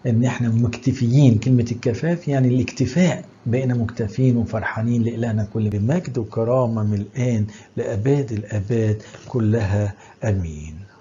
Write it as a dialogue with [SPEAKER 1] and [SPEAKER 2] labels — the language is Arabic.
[SPEAKER 1] ان احنا مكتفيين. كلمة الكفاف يعني الاكتفاء، بقينا مكتفين وفرحانين. لإلهنا كل بمجد وكرامة من الآن لأباد الآباد كلها. آمين.